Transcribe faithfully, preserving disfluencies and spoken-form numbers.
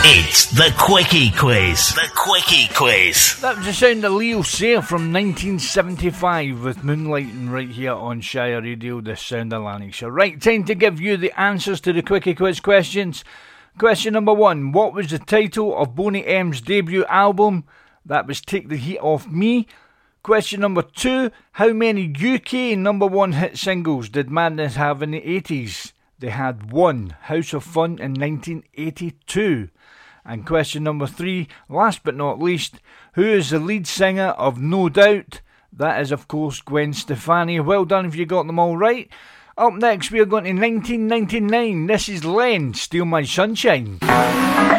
It's the Quickie Quiz. The Quickie Quiz. That was the sound of Leo Sayer from nineteen seventy-five with Moonlighting right here on Shire Radio, the sound of Lanarkshire. Right, time to give you the answers to the Quickie Quiz questions. Question number one. What was the title of Boney M's debut album? That was Take the Heat Off Me. Question number two. How many U K number one hit singles did Madness have in the eighties? They had one. House of Fun in nineteen eighty-two. And question number three, last but not least, who is the lead singer of No Doubt? That is, of course, Gwen Stefani. Well done if you got them all right. Up next, we are going to nineteen ninety-nine. This is Len, Steal My Sunshine.